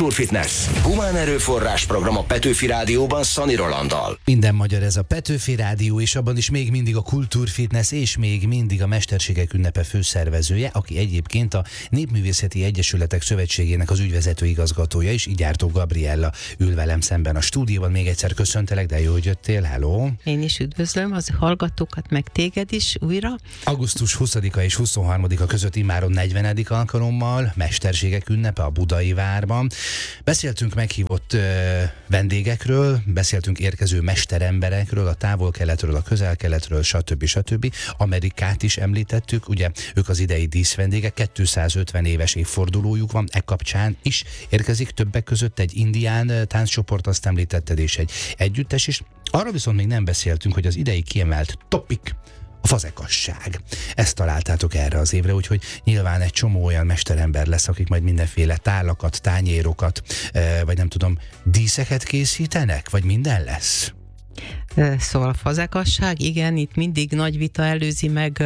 Kultúrfitness. Humán erőforrás program a Petőfi Rádióban Szani Rolanddal. Minden magyar ez a Petőfi Rádió, és abban is még mindig a Kultúrfitness, és még mindig a Mesterségek ünnepe főszervezője, aki egyébként a Népművészeti Egyesületek Szövetségének az ügyvezető igazgatója is, Gyártó Gabriella ül velem szemben a stúdióban. Még egyszer köszöntelek, de jó, hogy jöttél, hello! Én is üdvözlöm az hallgatókat, meg téged is újra. Augusztus 20-a és 23-a között immáron 40. alkalommal Mesterségek ünnepe a Budai Várban. Beszéltünk meghívott vendégekről, beszéltünk érkező mesteremberekről, a távol-keletről, a közel-keletről, stb. Amerikát is említettük, ugye ők az idei díszvendégek, 250 éves évfordulójuk van, kapcsán is érkezik többek között egy indián tánccsoport, azt említetted, és egy együttes is. Arról viszont még nem beszéltünk, hogy az idei kiemelt topik a fazekasság. Ezt találtátok erre az évre, úgyhogy nyilván egy csomó olyan mesterember lesz, akik majd mindenféle tálakat, tányérokat, vagy nem tudom, díszeket készítenek, vagy minden lesz? Szóval a fazekasság, igen, itt mindig nagy vita előzi meg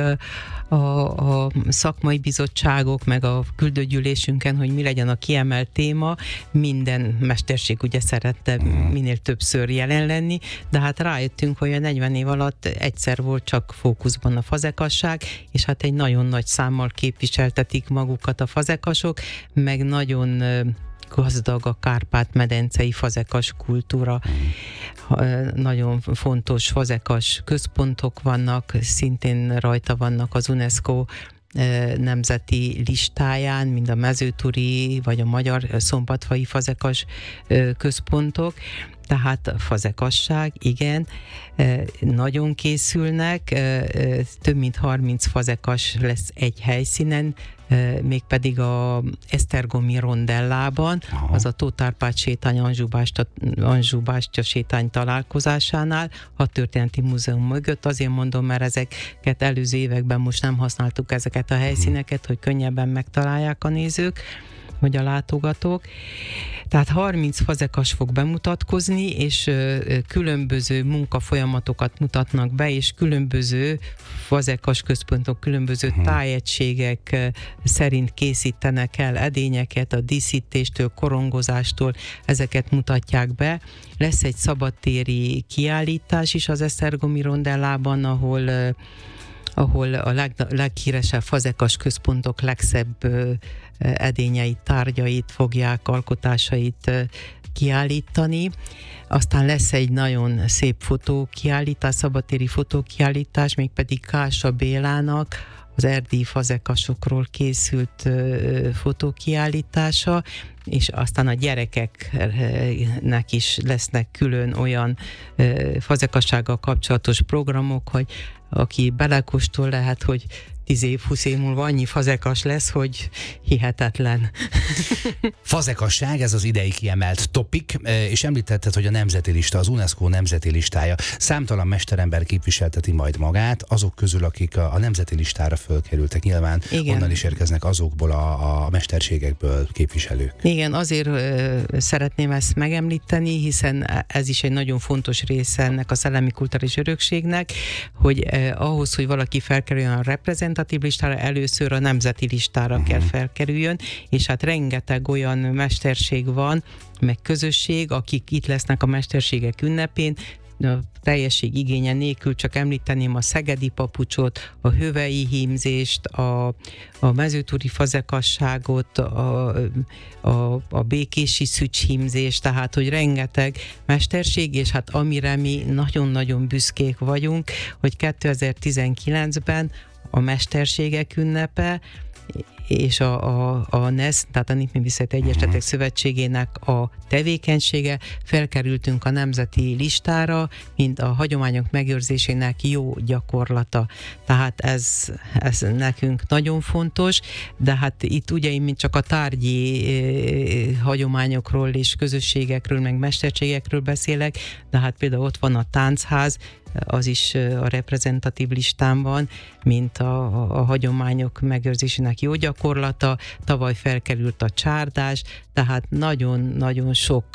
a szakmai bizottságok, meg a küldőgyűlésünken, hogy mi legyen a kiemelt téma. Minden mesterség ugye szerette minél többször jelen lenni, de hát rájöttünk, hogy a 40 év alatt egyszer volt csak fókuszban a fazekasság, és hát egy nagyon nagy számmal képviseltetik magukat a fazekasok, meg nagyon gazdag a Kárpát-medencei fazekas kultúra. Nagyon fontos fazekas központok vannak, szintén rajta vannak az UNESCO nemzeti listáján, mind a mezőturi vagy a magyar szombatfai fazekas központok. Tehát a fazekasság, igen, nagyon készülnek, több mint 30 fazekas lesz egy helyszínen, mégpedig a Esztergomi rondellában, az a Tóth Árpád sétány Anzsú Bástya sétány találkozásánál, a Történeti Múzeum mögött. Azért mondom, mert ezeket előző években most nem használtuk ezeket a helyszíneket, hogy könnyebben megtalálják a nézők, vagy a látogatók. Tehát 30 fazekas fog bemutatkozni, és különböző munkafolyamatokat mutatnak be, és különböző fazekas központok, különböző tájegységek szerint készítenek el edényeket, a díszítéstől, korongozástól, ezeket mutatják be. Lesz egy szabadtéri kiállítás is az Esztergomi rondellában, ahol a leghíresebb fazekas központok legszebb edényeit, tárgyait fogják, alkotásait kiállítani. Aztán lesz egy nagyon szép fotókiállítás, szabadtéri fotókiállítás, mégpedig Kása Bélának az erdélyi fazekasokról készült fotókiállítása, és aztán a gyerekeknek is lesznek külön olyan fazekassággal kapcsolatos programok, hogy aki belekóstol, lehet, hogy 10 év, 20 év múlva annyi fazekas lesz, hogy hihetetlen. Fazekasság, ez az idei kiemelt topik, és említetted, hogy a nemzeti lista, az UNESCO nemzeti listája. Számtalan mesterember képviselteti majd magát, azok közül, akik a nemzeti listára fölkerültek. Nyilván igen, onnan is érkeznek azokból a mesterségekből képviselők. Igen, azért szeretném ezt megemlíteni, hiszen ez is egy nagyon fontos része ennek a szellemi kulturális örökségnek, hogy ahhoz, hogy valaki felkerüljön a reprezentatív listára, először a nemzeti listára kell felkerüljön, és hát rengeteg olyan mesterség van, meg közösség, akik itt lesznek a mesterségek ünnepén, a teljesség igénye nélkül csak említeném a szegedi papucsot, a hövei hímzést, a mezőtúri fazekasságot, a békési szücshímzést, tehát hogy rengeteg mesterség, és hát amire mi nagyon-nagyon büszkék vagyunk, hogy 2019-ben a Mesterségek ünnepe és a NESZ, tehát a Népművészeti Egyesületek Szövetségének a tevékenysége, felkerültünk a nemzeti listára, mint a hagyományok megőrzésének jó gyakorlata. Tehát ez nekünk nagyon fontos, de hát itt ugye én mint csak a tárgyi hagyományokról és közösségekről, meg mesterségekről beszélek, de hát például ott van a táncház, az is a reprezentatív listán van, mint a hagyományok megőrzésének jó gyakorlata. Tavaly felkerült a csárdás, tehát nagyon-nagyon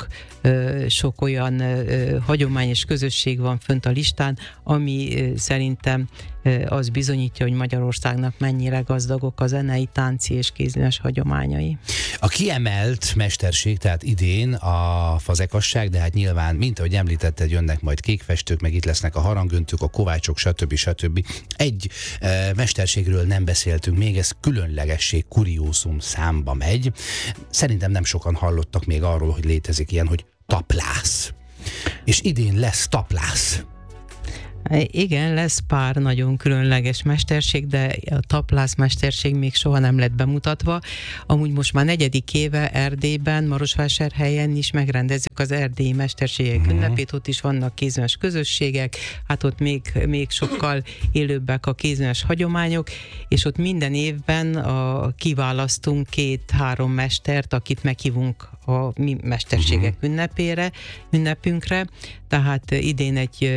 sok olyan hagyomány és közösség van fönt a listán, ami szerintem az bizonyítja, hogy Magyarországnak mennyire gazdagok a zenei, tánci és kézműves hagyományai. A kiemelt mesterség, tehát idén a fazekasság, de hát nyilván, mint ahogy említetted, jönnek majd kékfestők, meg itt lesznek a harangöntők, a kovácsok, stb. Egy mesterségről nem beszéltünk még, ez különlegesség, kuriózum számba megy. Szerintem nem sokan hallottak még arról, hogy létezik ilyen, hogy taplász. És idén lesz taplász. Igen, lesz pár nagyon különleges mesterség, de a taplász mesterség még soha nem lett bemutatva. Amúgy most már 4. éve Erdélyben, Marosvásárhelyen is megrendezzük az erdélyi mesterségek ünnepét, ott is vannak kézműves közösségek, hát ott még sokkal élőbbek a kézműves hagyományok, és ott minden évben kiválasztunk 2-3 mestert, akit meghívunk a mi mesterségek ünnepünkre, tehát idén egy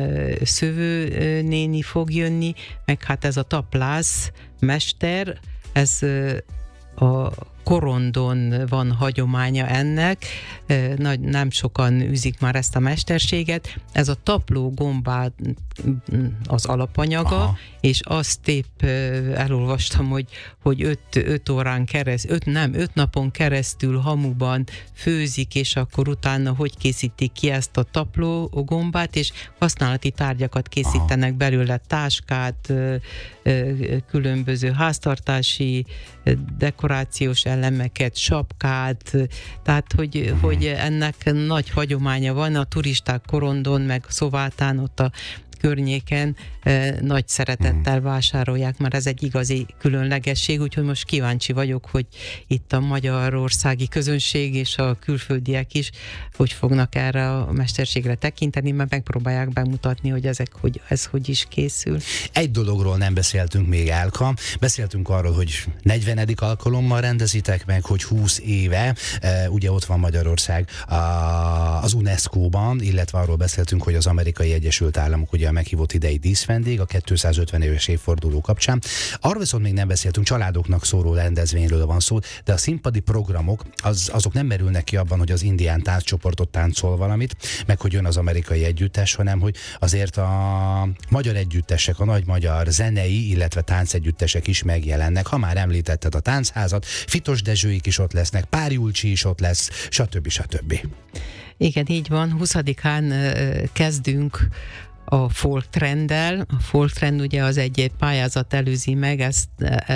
szövő néni fog jönni, meg hát ez a taplász mester, ez a Korondon van hagyománya ennek, nem sokan űzik már ezt a mesterséget. Ez a tapló gombát az alapanyaga, aha, és azt épp elolvastam, hogy 5 órán keresztül, 5 napon keresztül hamuban főzik, és akkor utána hogy készítik ki ezt a tapló gombát, és használati tárgyakat készítenek belőle, táskát, különböző háztartási dekorációs elemeket, sapkát, tehát hogy ennek nagy hagyománya van, a turisták Korondon, meg Szovátán, ott a környéken nagy szeretettel vásárolják, mert ez egy igazi különlegesség, úgyhogy most kíváncsi vagyok, hogy itt a magyarországi közönség és a külföldiek is hogy fognak erre a mesterségre tekinteni, mert megpróbálják bemutatni, hogy ez hogy is készül. Egy dologról nem beszéltünk még, Elka. Beszéltünk arról, hogy 40. alkalommal rendezitek meg, hogy 20 éve, ugye ott van Magyarország az UNESCO-ban, illetve arról beszéltünk, hogy az Amerikai Egyesült Államok ugye a meghívott idei díszvendég a 250 éves évforduló kapcsán. Arról viszont még nem beszéltünk, családoknak szóló rendezvényről van szó, de a színpadi programok azok nem merülnek ki abban, hogy az indián tánccsoportot táncol valamit, meg hogy jön az amerikai együttes, hanem hogy azért a magyar együttesek, a nagy magyar zenei, illetve táncegyüttesek is megjelennek. Ha már említetted a táncházat, Fitos Dezsőik is ott lesznek, Pár Julcsi is ott lesz, stb. Igen, így van. 20-án kezdünk a folk trenddel. A folk trend ugye az egy pályázat előzi meg, ezt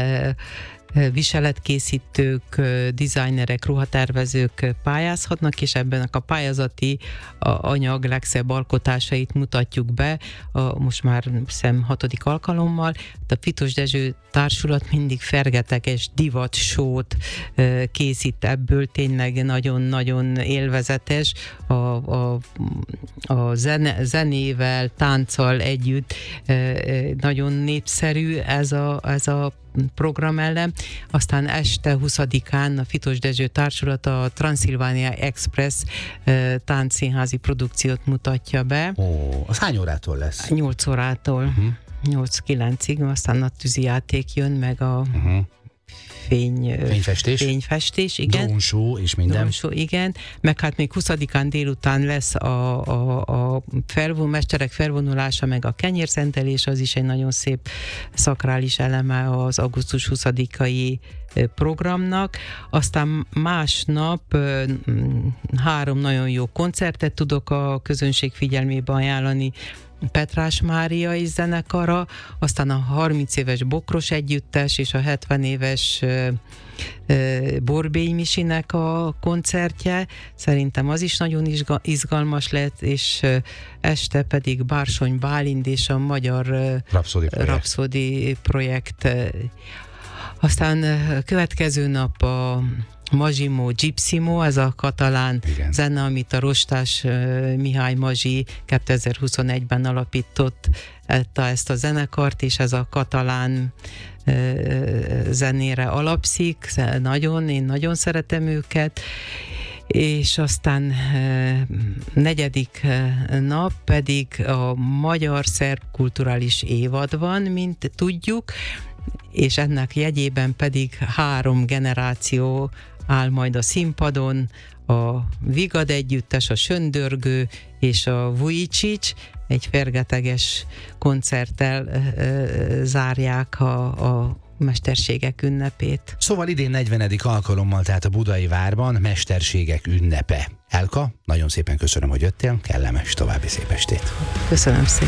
viseletkészítők, designerek, ruhatervezők pályázhatnak, és ebben a pályázati anyag legszebb alkotásait mutatjuk be, most már hiszem 6. alkalommal. A Fitos Dezső Társulat mindig fergeteges divat show-t készít ebből, tényleg nagyon-nagyon élvezetes, a zenével, tánccal együtt nagyon népszerű ez a program ellen. Aztán este 20-án a Fitos Dezső Társulat a Transylvania Express táncszínházi produkciót mutatja be. Az hány órától lesz? 8 órától. 8-9-ig, aztán a tűzijáték jön, meg a fényfestés, igen. Drone show és minden. Drone show, igen. Meg hát még 20-án délután lesz a mesterek felvonulása, meg a kenyérszentelés, az is egy nagyon szép szakrális eleme az augusztus 20-ai programnak. Aztán másnap 3 nagyon jó koncertet tudok a közönség figyelmébe ajánlani. Petrás Mária zenekara, aztán a 30 éves Bokros együttes és a 70 éves Borbély Misinek a koncertje. Szerintem az is nagyon izgalmas lett, és este pedig Bársony Bálint és a Magyar Rapszódi projekt. Aztán következő nap a Mazsimo Gypsimo, ez a katalán zene, amit a Rostás Mihály Mazsi 2021-ben alapított ezt a zenekart, és ez a katalán zenére alapszik. Én nagyon szeretem őket. És aztán 4. nap pedig a magyar-szerb kulturális évad van, mint tudjuk, és ennek jegyében pedig 3 generáció áll majd a színpadon, a Vigad együttes, a Söndörgő és a Vujicic egy fergeteges koncerttel zárják a mesterségek ünnepét. Szóval idén 40. alkalommal, tehát a Budai Várban Mesterségek ünnepe. Elka, nagyon szépen köszönöm, hogy jöttél, kellemes további szép estét. Köszönöm szépen.